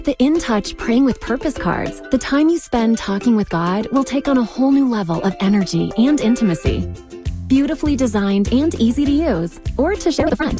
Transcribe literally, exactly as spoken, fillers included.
The InTouch Praying with Purpose cards, the time you spend talking with God will take on a whole new level of energy and intimacy. Beautifully designed and easy to use, or to share with a friend.